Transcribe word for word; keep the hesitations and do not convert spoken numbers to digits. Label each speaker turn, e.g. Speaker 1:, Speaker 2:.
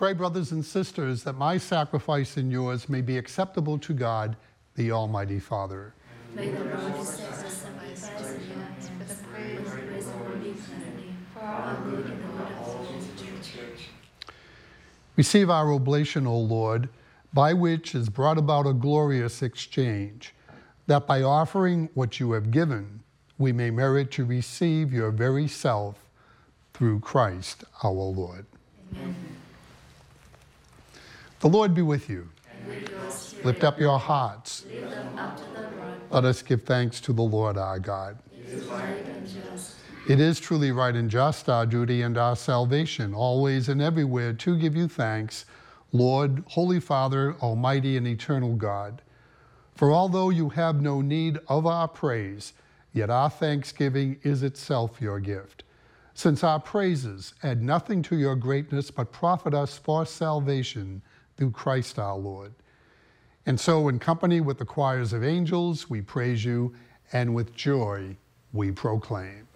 Speaker 1: pray, brothers and sisters, that my sacrifice and yours may be acceptable to God, the Almighty Father.
Speaker 2: May the Lord accept the sacrifice in your hands for the praise and praise of Holy Trinity, for our good and the good of all the Church.
Speaker 1: Receive our oblation, O Lord, by which is brought about a glorious exchange, that by offering what you have given, we may merit to receive your very self through Christ our Lord.
Speaker 2: Amen.
Speaker 1: The Lord be with you.
Speaker 2: And with your spirit.
Speaker 1: Lift up your hearts.
Speaker 2: Lift them up to the Lord.
Speaker 1: Let us give thanks to the Lord our God.
Speaker 2: It is right and just.
Speaker 1: It is truly right and just, our duty and our salvation, always and everywhere to give you thanks, Lord, Holy Father, Almighty and eternal God. For although you have no need of our praise, yet our thanksgiving is itself your gift. Since our praises add nothing to your greatness, but profit us for salvation through Christ our Lord. And so in company with the choirs of angels, we praise you, and with joy we proclaim.